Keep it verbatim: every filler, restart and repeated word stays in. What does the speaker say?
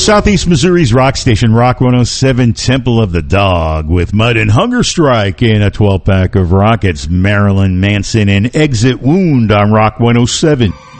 Southeast Missouri's rock station, Rock one oh seven, Temple of the Dog, with Mud and Hunger Strike in a twelve-pack of rock. It's Marilyn Manson and Exit Wound on Rock one oh seven.